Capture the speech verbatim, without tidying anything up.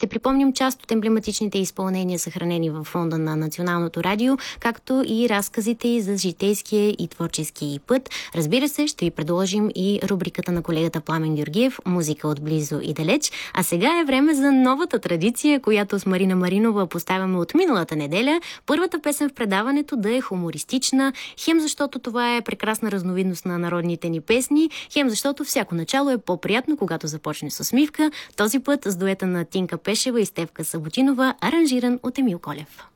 Ще припомним част от емблематичните изпълнения, съхранени в фонда на Националното радио, както и разказите за житейския и творчески път. Разбира се, ще ви предложим и рубриката на колегата Пламен Георгиев «Музика от близо и далеч». А сега е време за новата традиция, която с Марина Маринова поставяме от миналата неделя. Първата песен в предаването да е хумористична, хем защото това е прекрасна разновидност на народните ни песни, хем защото всяко начало е по-приятно, когато започне с усмивка. Този път с дуета на Тинка Пешева и Стефка Саботинова, аранжиран от Емил Колев.